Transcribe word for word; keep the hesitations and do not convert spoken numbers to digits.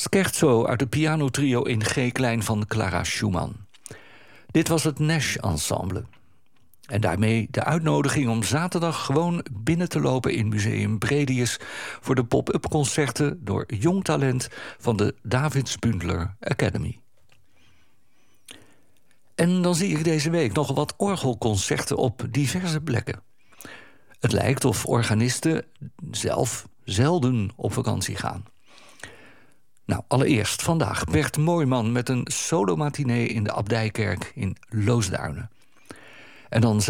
Scherzo uit het pianotrio in G-klein van Clara Schumann. Dit was het Nash Ensemble. En daarmee de uitnodiging om zaterdag gewoon binnen te lopen in Museum Bredius voor de pop-up concerten door jong talent van de Davids Bundler Academy. En dan zie ik deze week nog wat orgelconcerten op diverse plekken. Het lijkt of organisten zelf zelden op vakantie gaan. Nou, allereerst vandaag Bert Mooijman met een solo-matinee in de Abdijkerk in Loosduinen. En dan